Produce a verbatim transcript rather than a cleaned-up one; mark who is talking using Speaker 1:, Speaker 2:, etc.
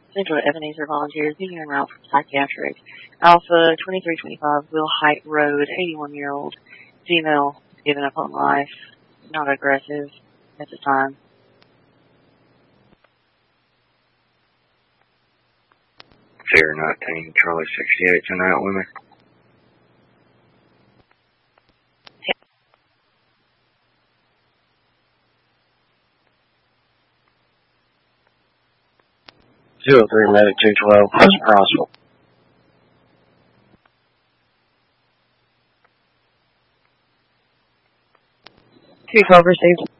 Speaker 1: Central Ebenezer volunteers being en route for psychiatric. Alpha twenty-three twenty-five, Will Height Road, eighty-one-year-old female, given up on life, not aggressive at the time.
Speaker 2: Sierra nineteen, Charlie sixty-eight, en route with me.
Speaker 3: Zero three medic two twelve, Hudson Crossville.
Speaker 1: two twelve received.